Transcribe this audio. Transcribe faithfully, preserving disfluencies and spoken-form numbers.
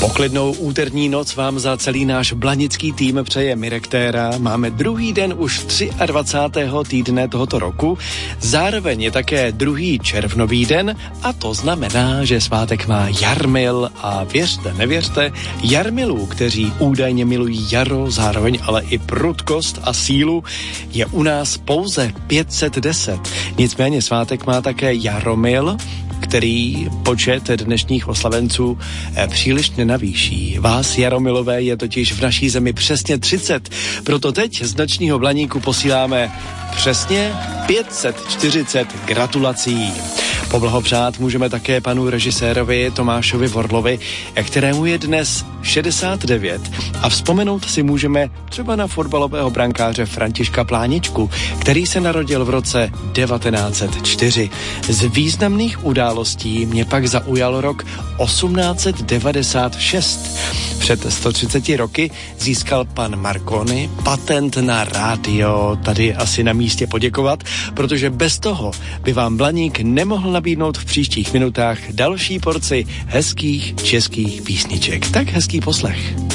Poklidnou úterní noc vám za celý náš blanický tým přeje Mirek Téra. Máme druhý den už dvacátého třetího týdne tohoto roku. Zároveň je také druhý červnový den a to znamená, že svátek má Jarmil a věřte, nevěřte, Jarmilů, kteří údajně milují jaro, zároveň ale i prudkost a sílu, je u nás pouze pět set deset. Nicméně svátek má také Jaromil, který počet dnešních oslavenců příliš nenavýší. Vás, Jaromilové, je totiž v naší zemi přesně třicet, proto teď z nočního Blaníku posíláme přesně pět set čtyřicet gratulací. Poblahopřát můžeme také panu režisérovi Tomášovi Vorlovi, kterému je dnes šedesát devět, a vzpomenout si můžeme třeba na fotbalového brankáře Františka Pláničku, který se narodil v roce devatenáct set čtyři. Z významných událostí mě pak zaujal rok osmnáct set devadesát šest. Před sto třiceti roky získal pan Marconi patent na rádio. Tady asi na místě poděkovat, protože bez toho by vám Blaník nemohl nabídnout v příštích minutách další porci hezkých českých písniček. Tak hezký poslech.